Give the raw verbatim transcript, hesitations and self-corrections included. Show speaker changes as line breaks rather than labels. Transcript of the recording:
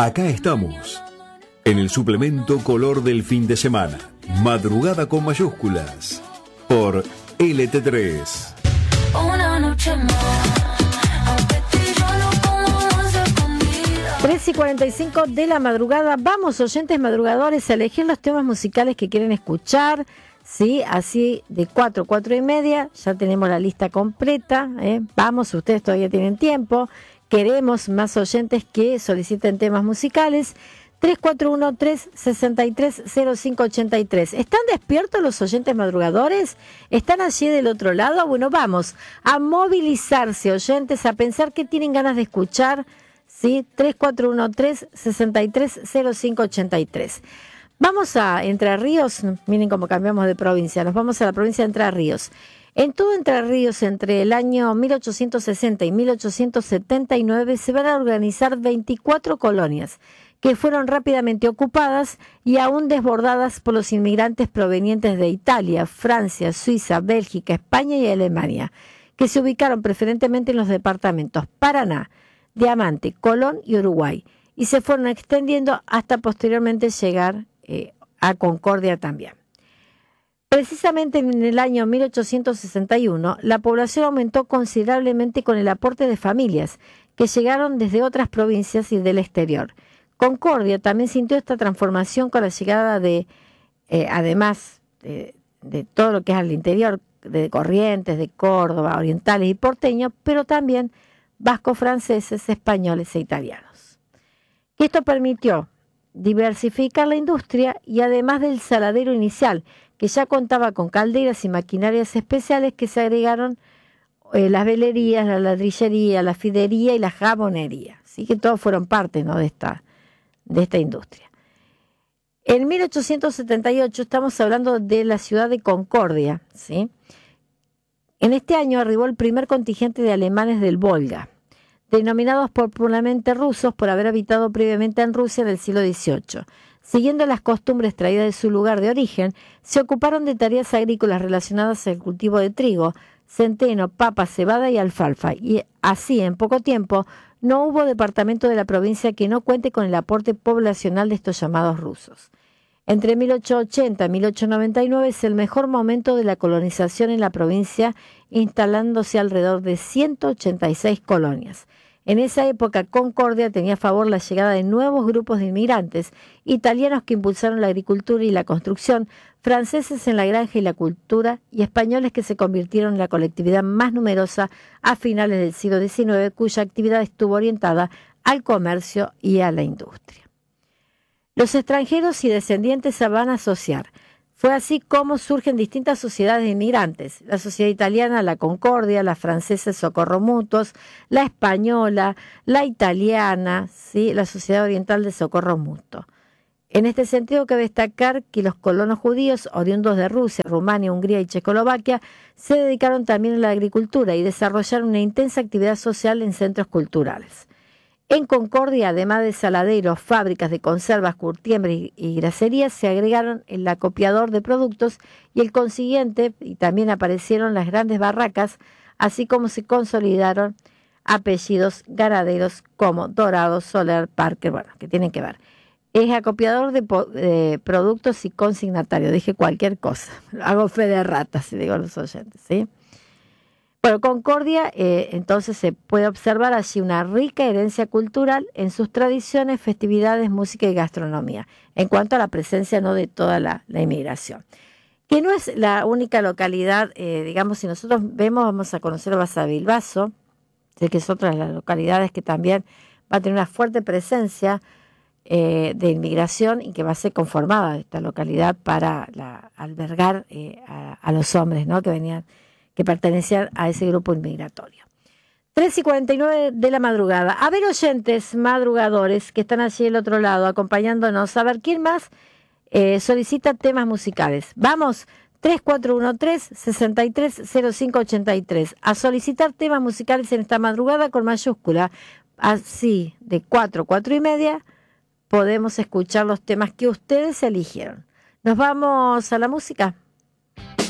Acá estamos, en el suplemento color del fin de semana. Madrugada con mayúsculas, por L T tres.
Una noche más.
tres y cuarenta y cinco de la madrugada. Vamos, oyentes madrugadores, a elegir los temas musicales que quieren escuchar. Sí, así de cuatro, cuatro y media, ya tenemos la lista completa. ¿eh? Vamos, ustedes todavía tienen tiempo. Queremos más oyentes que soliciten temas musicales. tres cuatro uno, tres seis tres, cero cinco ocho tres. ¿Están despiertos los oyentes madrugadores? ¿Están allí del otro lado? Bueno, vamos a movilizarse, oyentes, a pensar qué tienen ganas de escuchar. ¿Sí? tres cuatro uno, tres seis tres, cero cinco ocho tres. Vamos a Entre Ríos. Miren cómo cambiamos de provincia. Nos vamos a la provincia de Entre Ríos. En todo Entre Ríos, entre el año mil ochocientos sesenta y mil ochocientos setenta y nueve, se van a organizar veinticuatro colonias que fueron rápidamente ocupadas y aún desbordadas por los inmigrantes provenientes de Italia, Francia, Suiza, Bélgica, España y Alemania, que se ubicaron preferentemente en los departamentos Paraná, Diamante, Colón y Uruguay, y se fueron extendiendo hasta posteriormente llegar eh, a Concordia también. Precisamente en el año mil ochocientos sesenta y uno, la población aumentó considerablemente con el aporte de familias que llegaron desde otras provincias y del exterior. Concordia también sintió esta transformación con la llegada de, eh, además de, de todo lo que es al interior, de Corrientes, de Córdoba, orientales y porteños, pero también vascos, franceses, españoles e italianos. Esto permitió diversificar la industria y además del saladero inicial, que ya contaba con calderas y maquinarias especiales, que se agregaron eh, las velerías, la ladrillería, la fidería y la jabonería. Así que todos fueron parte, ¿no?, de esta, de esta industria. En mil ochocientos setenta y ocho estamos hablando de la ciudad de Concordia, ¿sí? En este año arribó el primer contingente de alemanes del Volga, denominados popularmente rusos por haber habitado previamente en Rusia en el siglo dieciocho. Siguiendo las costumbres traídas de su lugar de origen, se ocuparon de tareas agrícolas relacionadas al cultivo de trigo, centeno, papa, cebada y alfalfa, y así en poco tiempo no hubo departamento de la provincia que no cuente con el aporte poblacional de estos llamados rusos. Entre mil ochocientos ochenta y mil ochocientos noventa y nueve es el mejor momento de la colonización en la provincia, instalándose alrededor de ciento ochenta y seis colonias. En esa época, Concordia tenía a favor la llegada de nuevos grupos de inmigrantes, italianos que impulsaron la agricultura y la construcción, franceses en la granja y la cultura, y españoles que se convirtieron en la colectividad más numerosa a finales del siglo diecinueve, cuya actividad estuvo orientada al comercio y a la industria. Los extranjeros y descendientes se van a asociar. Fue así como surgen distintas sociedades de inmigrantes: la sociedad italiana, la Concordia, la francesa, Socorro Mutuos, la española, la italiana, ¿sí?, la Sociedad Oriental de Socorro Mutuo. En este sentido, cabe destacar que los colonos judíos, oriundos de Rusia, Rumania, Hungría y Checoslovaquia, se dedicaron también a la agricultura y desarrollaron una intensa actividad social en centros culturales. En Concordia, además de saladeros, fábricas de conservas, curtiembres y graserías, se agregaron el acopiador de productos y el consiguiente, y también aparecieron las grandes barracas, así como se consolidaron apellidos ganaderos como Dorado, Soler, Parker, bueno, que tienen que ver. Es acopiador de, de productos y consignatario. Dije cualquier cosa. Hago fe de ratas, si digo a los oyentes, ¿sí? Bueno, Concordia, eh, entonces se puede observar allí una rica herencia cultural en sus tradiciones, festividades, música y gastronomía, en cuanto a la presencia, ¿no?, de toda la, la inmigración. Que no es la única localidad, eh, digamos, si nosotros vemos, vamos a conocer Basavilbaso, que es otra de las localidades que también va a tener una fuerte presencia eh, de inmigración y que va a ser conformada esta localidad para la, albergar eh, a, a los hombres, ¿no?, que venían que pertenecían a ese grupo inmigratorio. tres y cuarenta y nueve de la madrugada. A ver, oyentes madrugadores que están allí del otro lado acompañándonos, a ver quién más eh, solicita temas musicales. Vamos, tres cuatro uno tres, seis tres, cero cinco ocho tres, a solicitar temas musicales en esta madrugada con mayúscula. Así, de cuatro, cuatro y media, podemos escuchar los temas que ustedes eligieron. Nos vamos a la música.